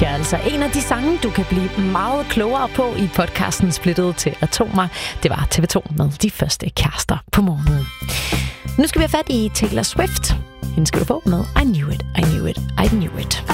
Future, altså en af de sange, du kan blive meget klogere på i podcasten Splittet til Atomer. Det var TV2 med De Første Kærester på morgenen. Nu skal vi have fat i Taylor Swift. Hende skal du få med I Knew It, I Knew It, I Knew It.